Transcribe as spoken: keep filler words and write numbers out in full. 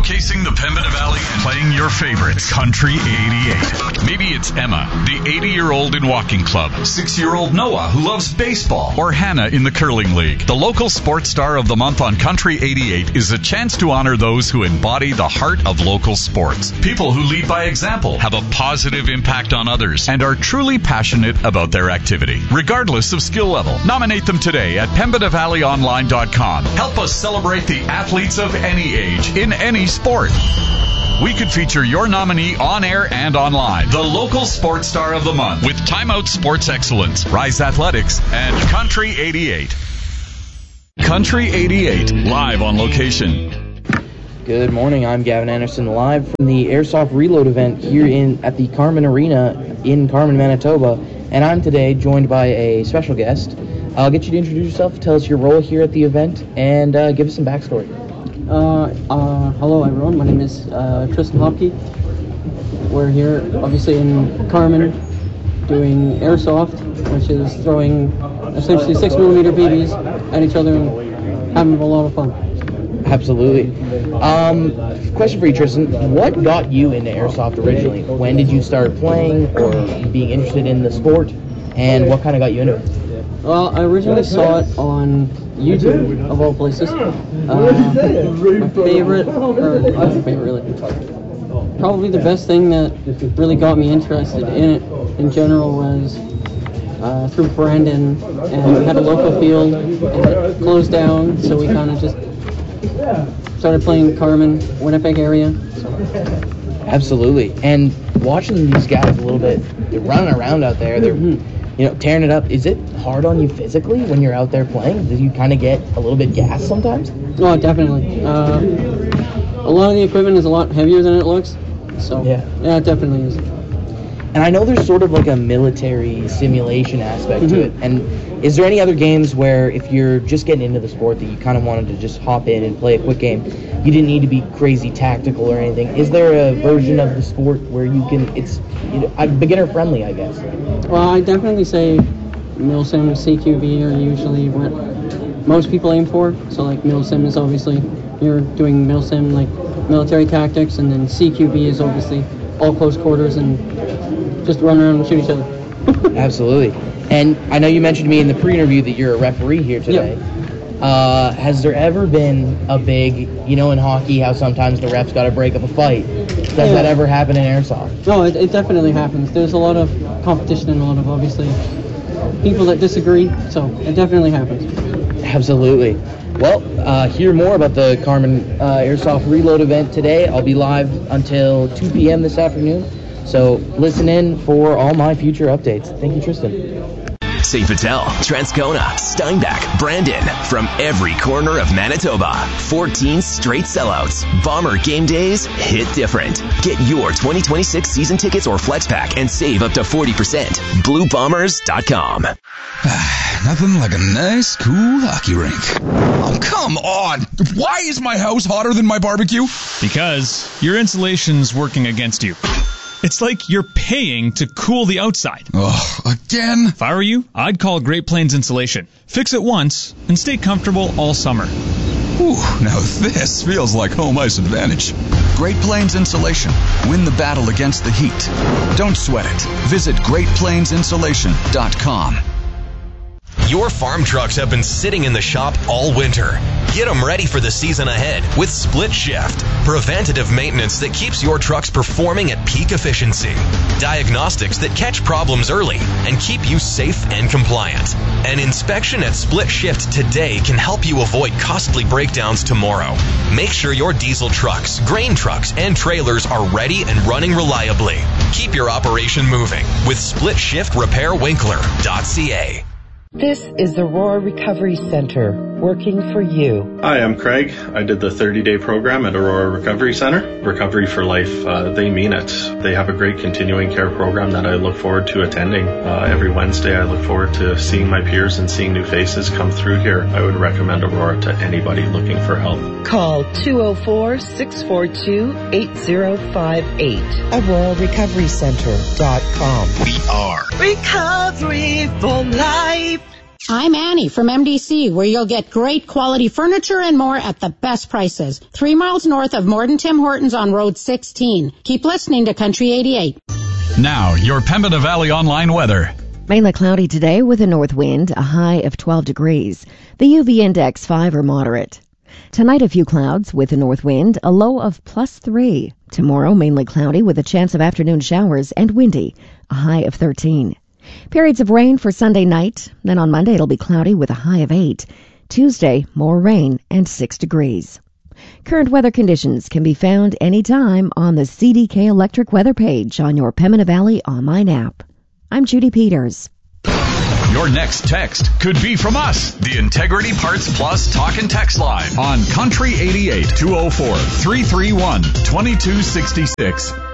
Showcasing the Pembina Valley and playing your favorites. Country eighty-eight. Maybe it's Emma, the eighty-year-old in walking club. Six-year-old Noah, who loves baseball. Or Hannah in the curling league. The local sports star of the month on Country eighty-eight is a chance to honor those who embody the heart of local sports. People who lead by example, have a positive impact on others, and are truly passionate about their activity, regardless of skill level. Nominate them today at pembina valley online dot com. Help us celebrate the athletes of any age, in any sport. We could feature your nominee on air and online. The local sports star of the month with Time Out Sports Excellence, Rise Athletics, and Country eighty-eight. Country eighty-eight, live on location. Good morning, I'm Gavin Anderson, live from the Airsoft Reload event here in at the Carman Arena in Carman, Manitoba, and I'm today joined by a special guest. I'll get you to introduce yourself, tell us your role here at the event, and uh, give us some backstory. Uh, uh, hello everyone, my name is uh, Tristan Hopke. We're here obviously in Carman doing airsoft, which is throwing essentially six millimeter B Bs at each other and having a lot of fun. Absolutely. Um, question for you, Tristan. What got you into airsoft originally? When did you start playing or being interested in the sport, and what kind of got you into it? Well, I originally saw it on YouTube, of all places. Uh, my favorite, or not my favorite really, probably the best thing that really got me interested in it in general was uh, through Brandon, and we had a local field, and it closed down, so we kind of just started playing Carman, Winnipeg area. So. Absolutely. And watching these guys a little bit, they're running around out there, they're you know, tearing it up. Is it hard on you physically when you're out there playing? Do you kind of get a little bit gassed sometimes? Oh, definitely. Uh, a lot of the equipment is a lot heavier than it looks. So, yeah, yeah it definitely is. And I know there's sort of like a military simulation aspect mm-hmm. to it. And is there any other games where if you're just getting into the sport that you kind of wanted to just hop in and play a quick game, you didn't need to be crazy tactical or anything? Is there a version of the sport where you can, it's you know, beginner friendly, I guess? Well, I definitely say Milsim, C Q B are usually what most people aim for. So like Milsim is obviously, you're doing Milsim like military tactics, and then C Q B is obviously all close quarters and just run around and shoot each other. Absolutely. And I know you mentioned to me in the pre-interview that you're a referee here today. Yep. Uh, has there ever been a big, you know, in hockey, how sometimes the refs got to break up a fight? Does yeah. that ever happen in airsoft? No, it, it definitely happens. There's a lot of competition and a lot of, obviously, people that disagree, so it definitely happens. Absolutely. Well, uh, hear more about the Carman uh, Airsoft Reload event today. I'll be live until two p.m. this afternoon, so listen in for all my future updates. Thank you, Tristan. Saint Patel, Transcona, Steinbach, Brandon, from every corner of Manitoba. fourteen straight sellouts. Bomber game days hit different. Get your twenty twenty-six season tickets or flex pack and save up to forty percent. blue bombers dot com. Nothing like a nice, cool hockey rink. Oh, come on. Why is my house hotter than my barbecue? Because your insulation's working against you. It's like you're paying to cool the outside. Ugh, again? If I were you, I'd call Great Plains Insulation. Fix it once and stay comfortable all summer. Whew, now this feels like home ice advantage. Great Plains Insulation. Win the battle against the heat. Don't sweat it. Visit great plains insulation dot com. Your farm trucks have been sitting in the shop all winter. Get them ready for the season ahead with Split Shift. Preventative maintenance that keeps your trucks performing at peak efficiency. Diagnostics that catch problems early and keep you safe and compliant. An inspection at Split Shift today can help you avoid costly breakdowns tomorrow. Make sure your diesel trucks, grain trucks, and trailers are ready and running reliably. Keep your operation moving with Split Shift Repair Winkler dot C A. This is the Aurora Recovery Center, working for you. Hi, I'm Craig. I did the thirty-day program at Aurora Recovery Center. Recovery for Life, uh, they mean it. They have a great continuing care program that I look forward to attending. Uh, every Wednesday, I look forward to seeing my peers and seeing new faces come through here. I would recommend Aurora to anybody looking for help. Call two oh four, six four two, eight oh five eight. Aurora Recovery Center dot com. We are Recovery for Life. I'm Annie from M D C, where you'll get great quality furniture and more at the best prices. Three miles north of Morden Tim Hortons on Road sixteen. Keep listening to Country eighty-eight. Now, your Pembina Valley online weather. Mainly cloudy today with a north wind, a high of twelve degrees. The U V index five or moderate. Tonight, a few clouds with a north wind, a low of plus three. Tomorrow, mainly cloudy with a chance of afternoon showers and windy, a high of thirteen. Periods of rain for Sunday night. Then on Monday, it'll be cloudy with a high of eight. Tuesday, more rain and six degrees. Current weather conditions can be found anytime on the C D K Electric weather page on your Pembina Valley online app. I'm Judy Peters. Your next text could be from us, the Integrity Parts Plus Talk and Text Line on Country eighty-eight, two oh four, three three one, two two six six.